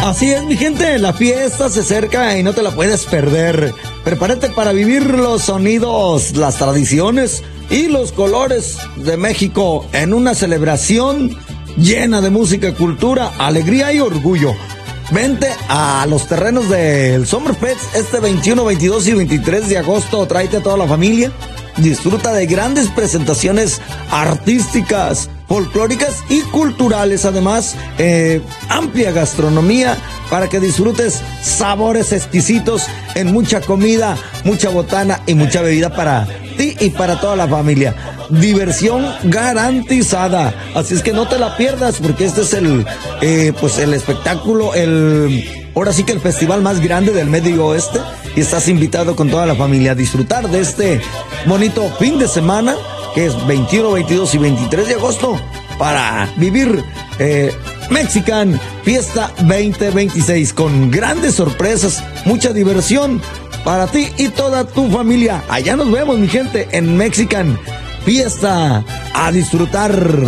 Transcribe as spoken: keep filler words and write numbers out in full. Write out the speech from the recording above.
Así es, mi gente, la fiesta se acerca y no te la puedes perder. Prepárate para vivir los sonidos, las tradiciones y los colores de México en una celebración llena de música, cultura, alegría y orgullo. Vente a los terrenos del Summerfest este veintiuno, veintidós y veintitrés de agosto. Tráete a toda la familia. Disfruta de grandes presentaciones artísticas, folclóricas y culturales. Además, eh, amplia gastronomía para que disfrutes sabores exquisitos en mucha comida, mucha botana y mucha bebida para ti y para toda la familia. Diversión garantizada. Así es que no te la pierdas, porque este es el, eh, pues el espectáculo, el, ahora sí que el festival más grande del Medio Oeste. Y estás invitado con toda la familia a disfrutar de este bonito fin de semana, que es veintiuno, veintidós y veintitrés de agosto, para vivir eh, Mexican Fiesta veinte veintiséis, con grandes sorpresas, mucha diversión para ti y toda tu familia. Allá nos vemos, mi gente, en Mexican Fiesta. A disfrutar.